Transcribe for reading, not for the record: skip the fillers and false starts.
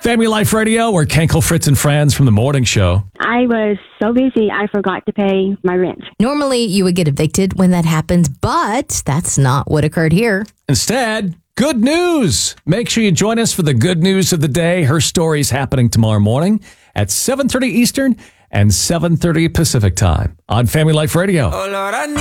Family Life Radio, we're Kenkel, Fritz, and Friends from the morning show. I was so busy, I forgot to pay my rent. Normally, you would get evicted when that happens, but that's not what occurred here. Instead, good news. Make sure you join us for the good news of the day. Her story's happening tomorrow morning at 7:30 Eastern and 7:30 Pacific time on Family Life Radio.